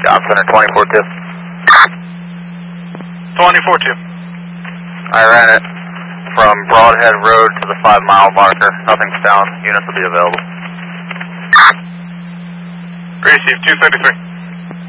John Center 24-2. 24-2. I ran it from Broadhead Road to the 5-mile marker. Nothing's found. Units will be available. Receive 233.